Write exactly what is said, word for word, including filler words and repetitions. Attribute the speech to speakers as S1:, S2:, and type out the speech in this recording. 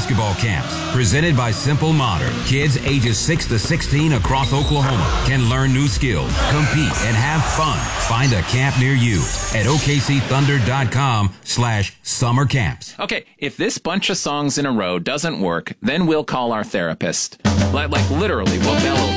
S1: basketball camps presented by Simple Modern. Kids ages six to sixteen across Oklahoma can learn new skills, compete, and have fun. Find a camp near you at O K C Thunder dot com slash summer camps.
S2: Okay, if this bunch of songs in a row doesn't work, then we'll call our therapist. Like, like literally, we'll bellow